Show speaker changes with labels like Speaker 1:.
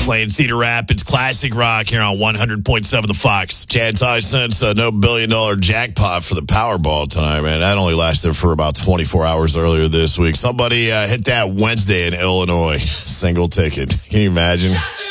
Speaker 1: playing Cedar Rapids classic rock here on 100.7 The Fox.
Speaker 2: Chad Tyson's no $1 billion jackpot for the Powerball tonight, man. That only lasted for about 24 hours earlier this week. Somebody hit that Wednesday in Illinois. Single ticket. Can you imagine?